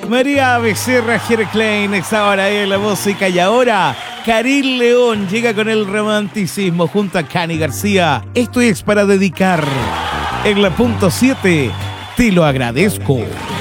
María Becerra Gerclain está ahora ahí en la música. Y ahora, Karim León llega con el romanticismo junto a Cani García. Esto es para dedicar. En la punto 7, te lo agradezco.